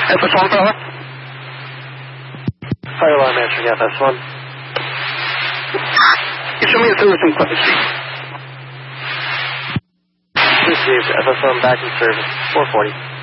FS1, Bravo. Fire alarm answering FS1. You show me a service in place. Received. FS1 back in service. 440.